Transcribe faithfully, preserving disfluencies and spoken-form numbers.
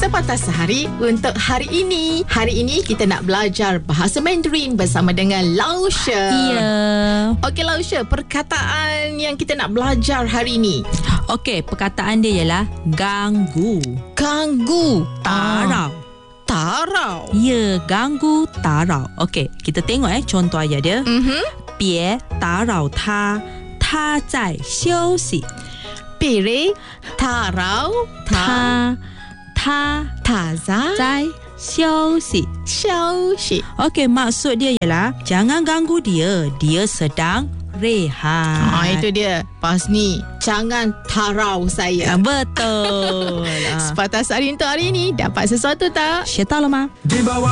Sepatah Sehari untuk hari ini. Hari ini kita nak belajar bahasa Mandarin bersama dengan Lau She. Ya. Okey Lau She, perkataan yang kita nak belajar hari ini. Okey, perkataan dia ialah ganggu. Ganggu. Tarau. Tarau. Ya, ganggu, tarau. Okey, kita tengok eh contoh ayat dia. Mhm. 别打扰他，他在休息。 Pilih tarau ta 他他 taza 在休息。 休息。 Okey, maksud dia ialah jangan ganggu dia, dia sedang rehat. Ah, itu dia. Pas ni, jangan tarau saya. Ah, betul. Sepatah Sehari untuk hari ini. Dapat sesuatu tak? 学到了吗？ Di bawah